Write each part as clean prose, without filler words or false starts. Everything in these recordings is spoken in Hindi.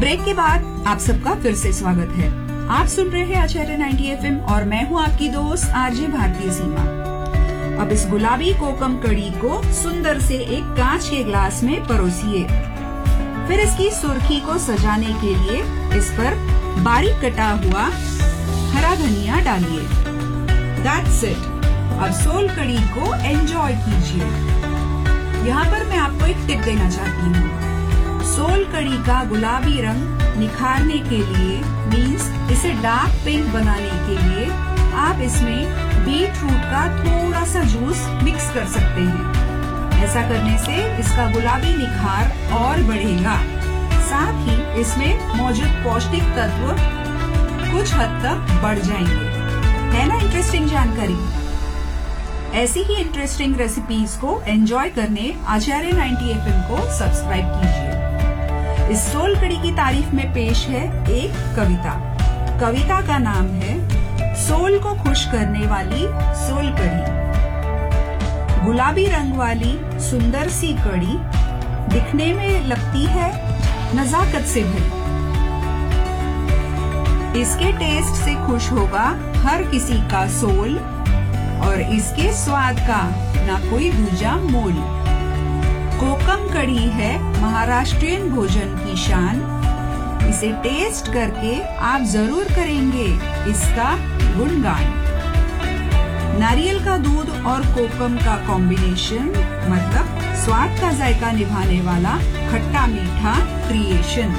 ब्रेक के बाद आप सबका फिर से स्वागत है। आप सुन रहे हैं आचार्य 90 FM और मैं हूं आपकी दोस्त आरजे भारतीय सीमा। अब इस गुलाबी कोकम कड़ी को सुंदर से एक कांच के ग्लास में परोसिए। फिर इसकी सुर्खी को सजाने के लिए इस पर बारीक कटा हुआ हरा धनिया डालिए। That's it। अब सोल कड़ी को एंजॉय कीजिए। यहाँ पर मैं आपको एक टिप देना चाहती हूँ। सोल कड़ी का गुलाबी रंग निखारने के लिए मीन्स इसे डार्क पिंक बनाने के लिए आप इसमें बीट रूट का थोड़ा सा जूस मिक्स कर सकते हैं। ऐसा करने से इसका गुलाबी निखार और बढ़ेगा। साथ ही इसमें मौजूद पौष्टिक तत्व कुछ हद तक बढ़ जाएंगे। है ना इंटरेस्टिंग जानकारी? ऐसी ही इंटरेस्टिंग रेसिपीज को एंजॉय करने आचार्य 90 FM को सब्सक्राइब कीजिए। इस सोल कड़ी की तारीफ में पेश है एक कविता। कविता का नाम है सोल को खुश करने वाली सोल कड़ी। गुलाबी रंग वाली सुंदर सी कड़ी दिखने में लगती है नजाकत से भरी। इसके टेस्ट से खुश होगा हर किसी का सोल और इसके स्वाद का ना कोई दूजा मोल। कोकम कड़ी है महाराष्ट्रियन भोजन की शान। इसे टेस्ट करके आप जरूर करेंगे इसका गुणगान। नारियल का दूध और कोकम का कॉम्बिनेशन मतलब स्वाद का जायका निभाने वाला खट्टा मीठा क्रिएशन।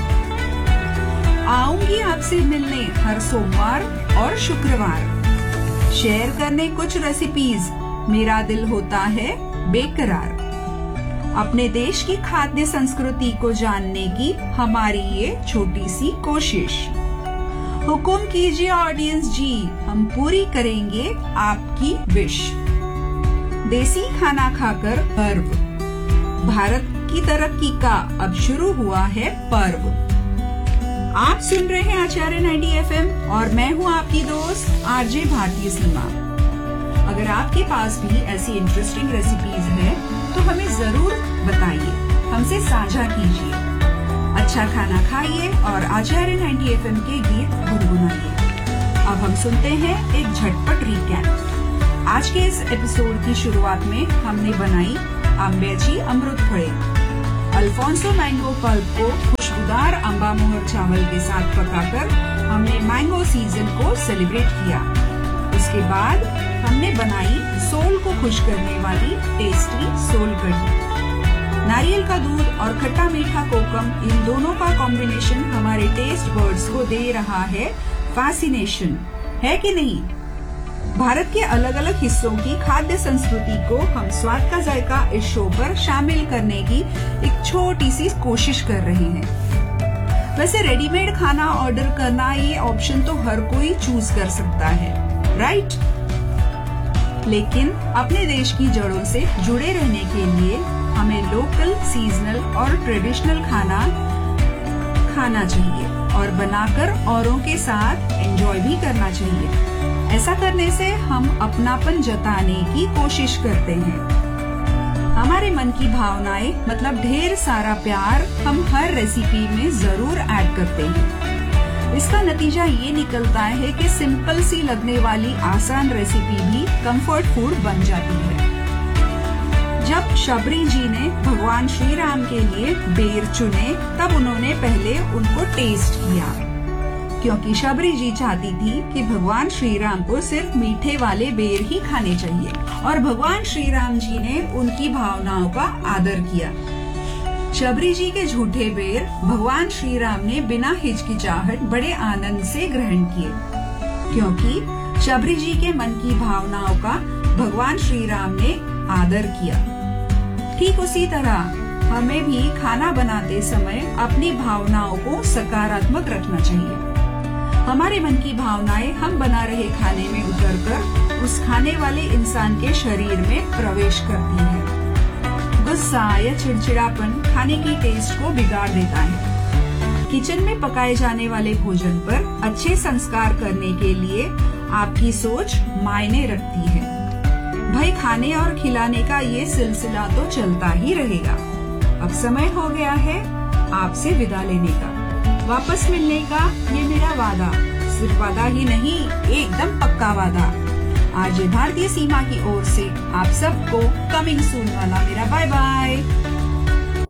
आऊंगी आपसे मिलने हर सोमवार और शुक्रवार। शेयर करने कुछ रेसिपीज मेरा दिल होता है बेकरार। अपने देश की खाद्य संस्कृति को जानने की हमारी ये छोटी सी कोशिश। हुकुम कीजिए ऑडियंस जी, हम पूरी करेंगे आपकी विश। देसी खाना खाकर गर्व, भारत की तरक्की का अब शुरू हुआ है पर्व। आप सुन रहे हैं आचार्य 90 FM और मैं हूँ आपकी दोस्त आरजे भारतीय सीमा। अगर आपके पास भी ऐसी इंटरेस्टिंग रेसिपीज है तो हमें जरूर बताइए, हमसे साझा कीजिए। अच्छा खाना खाइए और आचार्य 90 FM के गीत गुनगुनाइए। अब हम सुनते हैं एक झटपट रिकैप। आज के इस एपिसोड की शुरुआत में हमने बनाई आंब्याची अमृत फळे। अल्फोंसो मैंगो पल्प को खुशबूदार अम्बा मोहर चावल के साथ पकाकर हमने मैंगो सीजन को सेलिब्रेट किया। उसके बाद हमने बनाई सोल को खुश करने वाली टेस्टी सोल कड़ी। नारियल का दूध और खट्टा मीठा कोकम, इन दोनों का कॉम्बिनेशन हमारे टेस्ट बर्ड्स को दे रहा है फैसिनेशन, है कि नहीं? भारत के अलग अलग हिस्सों की खाद्य संस्कृति को हम स्वाद का जायका इस शो पर शामिल करने की एक छोटी सी कोशिश कर रहे हैं। वैसे रेडीमेड खाना ऑर्डर करना ये ऑप्शन तो हर कोई चूज कर सकता है, राइट? लेकिन अपने देश की जड़ों से जुड़े रहने के लिए हमें लोकल, सीजनल और ट्रेडिशनल खाना चाहिए और बनाकर औरों के साथ एंजॉय भी करना चाहिए। ऐसा करने से हम अपनापन जताने की कोशिश करते हैं। हमारे मन की भावनाएं मतलब ढेर सारा प्यार हम हर रेसिपी में जरूर ऐड करते हैं। इसका नतीजा ये निकलता है कि सिंपल सी लगने वाली आसान रेसिपी भी कंफर्ट फूड बन जाती है। जब शबरी जी ने भगवान श्री राम के लिए बेर चुने तब उन्होंने पहले उनको टेस्ट किया, क्योंकि शबरी जी चाहती थी कि भगवान श्री राम को सिर्फ मीठे वाले बेर ही खाने चाहिए और भगवान श्री राम जी ने उनकी भावनाओं का आदर किया। शबरी जी के झूठे बेर भगवान श्री राम ने बिना हिचकिचाहट बड़े आनंद से ग्रहण किए, क्योंकि शबरी जी के मन की भावनाओं का भगवान श्री राम ने आदर किया। ठीक उसी तरह हमें भी खाना बनाते समय अपनी भावनाओं को सकारात्मक रखना चाहिए। हमारे मन की भावनाएं हम बना रहे खाने में उतरकर उस खाने वाले इंसान के शरीर में प्रवेश करती है। गुस्सा या चिड़चिड़ापन खाने की टेस्ट को बिगाड़ देता है। किचन में पकाए जाने वाले भोजन पर अच्छे संस्कार करने के लिए आपकी सोच मायने रखती है। भाई खाने और खिलाने का ये सिलसिला तो चलता ही रहेगा। अब समय हो गया है आपसे विदा लेने का। वापस मिलने का ये मेरा वादा, सिर्फ वादा ही नहीं, एकदम पक्का वादा। आज भारतीय सीमा की ओर से आप सबको कमिंग सून वाला मेरा बाय बाय।